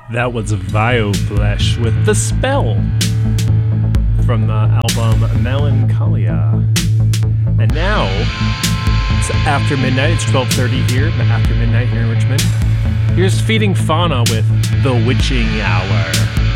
That was Vioblesh with The Spell from the album Melancholia. And now, it's after midnight. It's 12:30 here, after midnight here in Richmond. Here's Feeding Fauna with The Witching Hour.